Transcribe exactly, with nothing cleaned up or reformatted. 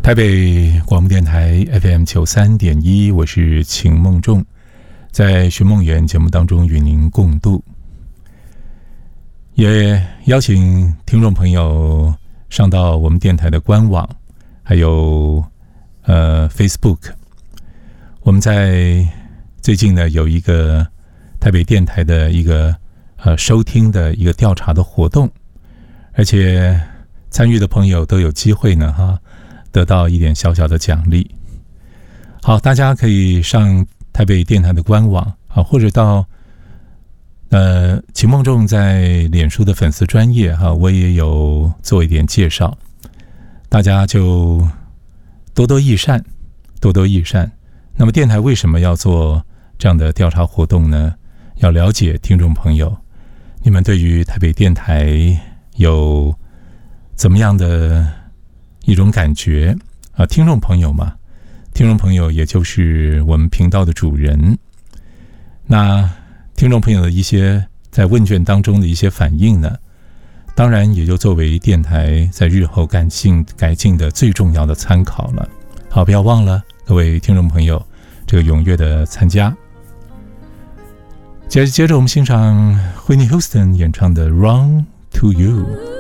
台北广播电台 F M 九三点一，我是秦梦仲，在寻梦园节目当中与您共度，也邀请听众朋友上到我们电台的官网，还有呃 Facebook。我们在最近呢有一个台北电台的一个呃收听的一个调查的活动，而且参与的朋友都有机会呢哈。得到一点小小的奖励。好，大家可以上台北电台的官网啊，或者到呃秦梦仲在脸书的粉丝专页哈，我也有做一点介绍，大家就多多益善，多多益善。那么电台为什么要做这样的调查活动呢？要了解听众朋友，你们对于台北电台有怎么样的一种感觉啊，听众朋友嘛，听众朋友也就是我们频道的主人。那听众朋友的一些在问卷当中的一些反应呢，当然也就作为电台在日后改进改进的最重要的参考了。好，不要忘了各位听众朋友这个踊跃的参加。接接着我们欣赏 Whitney Houston 演唱的《Run to You》。